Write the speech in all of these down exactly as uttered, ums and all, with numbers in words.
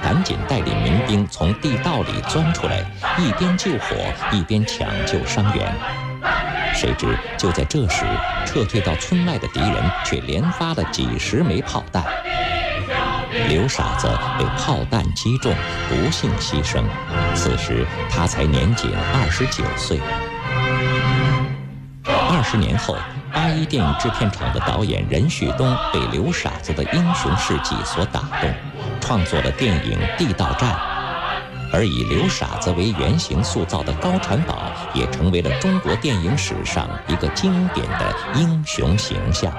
赶紧带领民兵从地道里钻出来，一边救火一边抢救伤员。谁知就在这时，撤退到村外的敌人却连发了几十枚炮弹。刘傻子被炮弹击中，不幸牺牲。此时他才年仅二十九岁。二十年后，八一电影制片厂的导演任旭东被刘傻子的英雄事迹所打动，创作了电影《地道战》。而以刘傻子为原型塑造的高传宝，也成为了中国电影史上一个经典的英雄形象。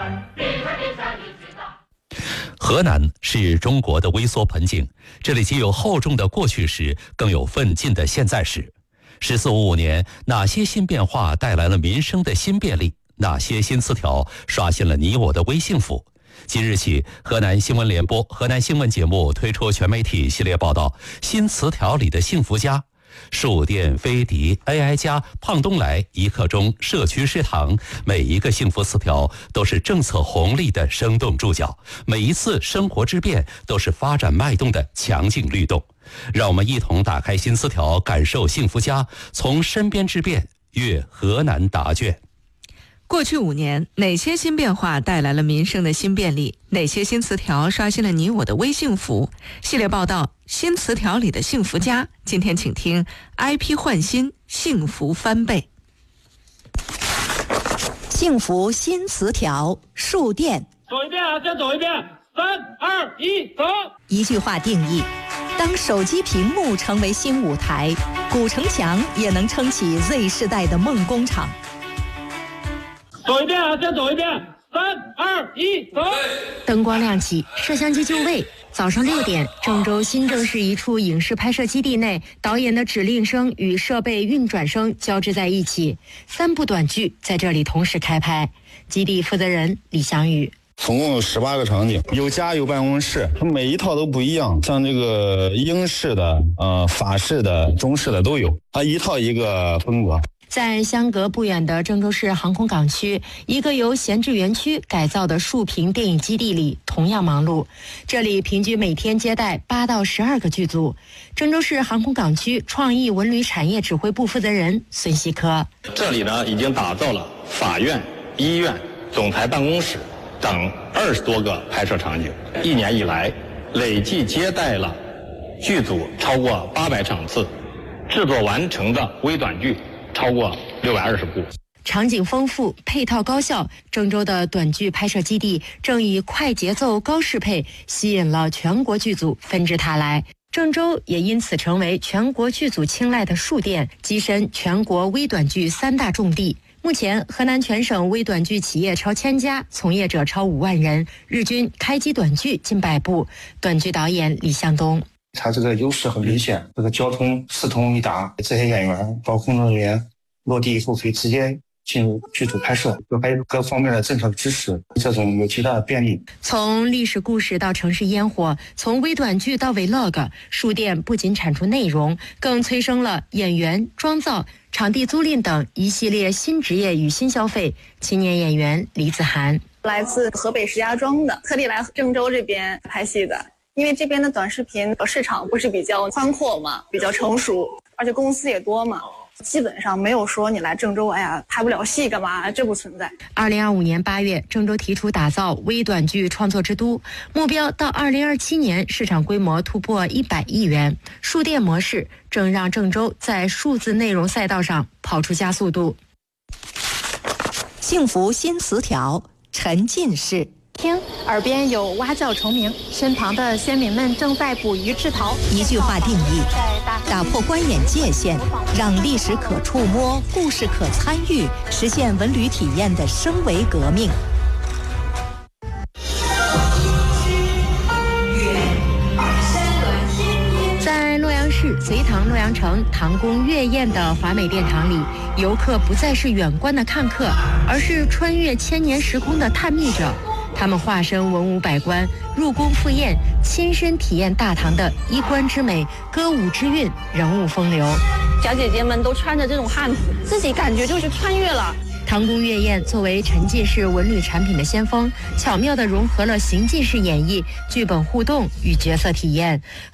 河南是中国的微缩盆景，这里既有厚重的过去史，更有奋进的现在史。十四五五年，哪些新变化带来了民生的新便利？哪些新词条刷新了你我的微幸福？即日起，河南新闻联播、河南新闻节目推出全媒体系列报道《新词条里的幸福家》。树店、飞迪、A I 家、胖东来、一刻钟、社区食堂，每一个幸福词条都是政策红利的生动注脚，每一次生活之变都是发展脉动的强劲律动。让我们一同打开新词条，感受幸福家，从身边之变阅河南答卷。 过去五年，哪些新变化带来了民生的新便利？哪些新词条刷新了你我的微幸福？系列报道《新词条里的幸福家》，今天请听 I P 焕新，幸福翻倍。 幸福新词条，树店。 走一遍啊，再走一遍，三二一，走。 一句话定义：当手机屏幕成为新舞台，古城墙也能撑起 Z 世代的梦工厂。 走一遍啊，再走一遍，三二一，走。 灯光亮起，摄像机就位。早上六点，郑州新郑市一处影视拍摄基地内，导演的指令声与设备运转声交织在一起，三部短剧在这里同时开拍。基地负责人李翔宇。 总共有十八个场景，有家有办公室，每一套都不一样。像这个英式的、呃法式的、中式的都有，它一套一个风格。 在相隔不远的郑州市航空港区，一个由闲置园区改造的竖屏电影基地里同样忙碌。这里平均每天接待八到十二个剧组。郑州市航空港区创意文旅产业指挥部负责人孙希科： 这里呢已经打造了法院、医院、总裁办公室等二十多个拍摄场景，一年以来累计接待了剧组超过八百场次，制作完成的微短剧超过六百二十部。 场景丰富，配套高效，郑州的短剧拍摄基地正以快节奏、高适配吸引了全国剧组纷至沓来。郑州也因此成为全国剧组青睐的树店，跻身全国微短剧三大重地。目前，河南全省微短剧企业超千家，从业者超五万人，日均开机短剧近百部。短剧导演李向东。 它这个优势很明显，这个交通四通一达，这些演员包括工作人员落地以后可以直接进入剧组拍摄，还有各方面的政策支持，这种有极大的便利。 从历史故事到城市烟火，从微短剧到 vlog， 树店不仅产出内容，更催生了演员、妆造、场地租赁等一系列新职业与新消费。青年演员李子涵， 来自河北石家庄的，特地来郑州这边拍戏的。因为这边的短视频市场不是比较宽阔嘛，比较成熟，而且公司也多嘛，基本上没有说你来郑州，哎呀拍不了戏干嘛，这不存在。 二零二五年八月，郑州提出打造微短剧创作之都，目标到二零二七年市场规模突破一百亿元。树店模式正让郑州在数字内容赛道上跑出加速度。 幸福新词条，沉浸式。 听，耳边有蛙叫虫鸣，身旁的先民们正在捕鱼制陶。 一句话定义：打破观演界限，让历史可触摸，故事可参与，实现文旅体验的升维革命。 在洛阳市隋唐洛阳城唐宫月宴的华美殿堂里，游客不再是远观的看客，而是穿越千年时空的探秘者。他们化身文武百官，入宫赴宴，亲身体验大唐的衣冠之美、歌舞之韵、人物风流。 小姐姐们都穿着这种汉服，自己感觉就是穿越了。 唐宫月宴作为沉浸式文旅产品的先锋，巧妙地融合了行进式演绎、剧本互动与角色体验，